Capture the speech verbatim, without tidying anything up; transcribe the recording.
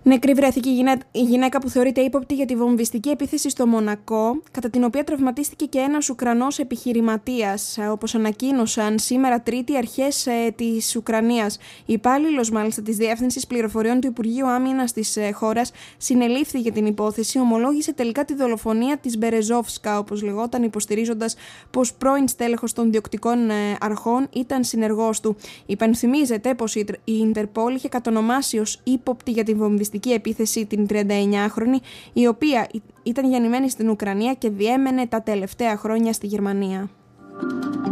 Νεκρή βρέθηκε η γυναίκα που θεωρείται ύποπτη για τη βομβιστική επίθεση στο Μονακό, κατά την οποία τραυματίστηκε και ένας Ουκρανός επιχειρηματίας, όπως ανακοίνωσαν σήμερα Τρίτη αρχές ε, της Ουκρανίας. Η υπάλληλος μάλιστα της Διεύθυνσης Πληροφοριών του Υπουργείου Άμυνας της ε, χώρας συνελήφθη για την υπόθεση, ομολόγησε τελικά τη δολοφονία της Μπερεζόφσκα, όπως λεγόταν, υποστηρίζοντας πως πρώην στέλεχος των διοκτικών ε, αρχών ήταν συνεργός του. Υπενθυμίζεται πως η Ιντερπόλ είχε κατονομάσει ως ύποπτη για τη βομβιστική επίθεση την τριανταεννιάχρονη, η οποία ήταν γεννημένη στην Ουκρανία και διέμενε τα τελευταία χρόνια στη Γερμανία.